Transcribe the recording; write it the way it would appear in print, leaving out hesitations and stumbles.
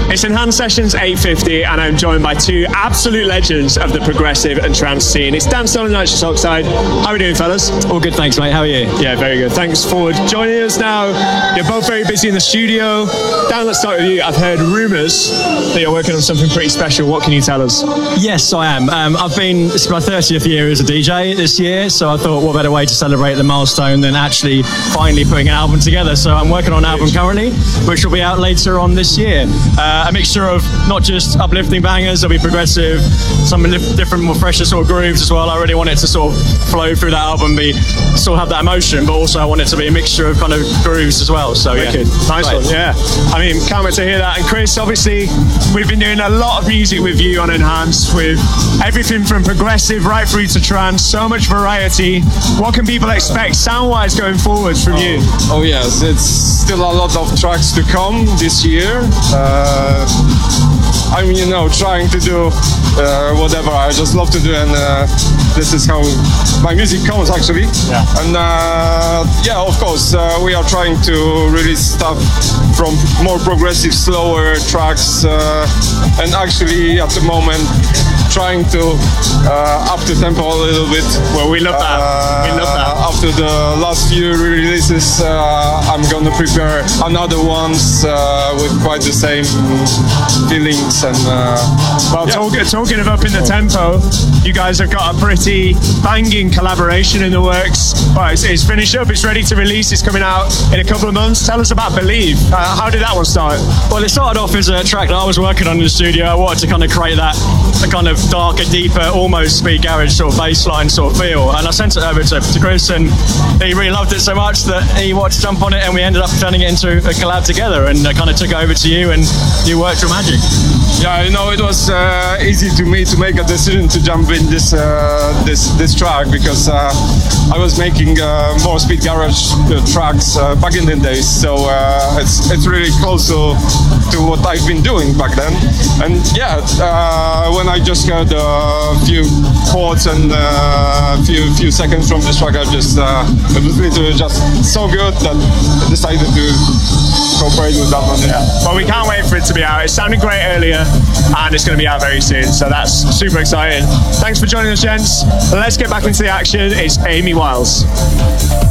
It's Enhanced Sessions 850, and I'm joined by two absolute legends of the progressive and trance scene. It's Dan Stone and Nitrous Oxide. How are we doing, fellas? All good, thanks, mate. How are you? Yeah, very good. Thanks for joining us now. You're both very busy in the studio. Dan, let's start with you. I've heard rumours that you're working on something pretty special. What can you tell us? Yes, I am. It's my 30th year as a DJ this year, so I thought what better way to celebrate the milestone than actually finally putting an album together. So I'm working on an album currently, which will be out later on this year. A mixture of not just uplifting bangers, there'll be progressive, some different, more fresher sort of grooves as well. I really want it to sort of flow through that album, still have that emotion, but also I want it to be a mixture of kind of grooves as well. So yeah, nice one. Yeah, I mean, can't wait to hear that. And Chris, obviously, we've been doing a lot of music with you on Enhanced, with everything from progressive right through to trance. So much variety. What can people expect sound-wise going forward from you? Oh yes, it's still a lot of tracks to come this year. I'm, trying to do whatever I just love to do, and this is how my music comes, actually. Yeah. And of course, we are trying to release stuff from more progressive, slower tracks, and actually at the moment trying to up the tempo a little bit. Well, we love that. We love that. After the last few releases, I'm gonna prepare another ones with quite the same feelings and. Talking of upping the tempo, you guys have got a pretty banging collaboration in the works. Well, it's finished up. It's ready to release. It's coming out in a couple of months. Tell us about Believe. How did that one start? Well, it started off as a track that I was working on in the studio. I wanted to kind of create a kind of darker, deeper, almost speed garage sort of bassline sort of feel, and I sent it over to Chris, and he really loved it so much that he wanted to jump on it, and we ended up turning it into a collab together, and I kind of took it over to you, and you worked your magic. Yeah, it was easy to me to make a decision to jump in this track, because I was making more speed garage tracks back in the days, so it's really close to what I've been doing back then. And yeah, when I just heard a few chords and a few seconds from this track, it was literally just so good that I decided to cooperate with that one. Yeah. Well, we can't wait for it to be out. It sounded great earlier, and it's going to be out very soon, so that's super exciting. Thanks for joining us, gents. Let's get back into the action. It's Amy Wiles.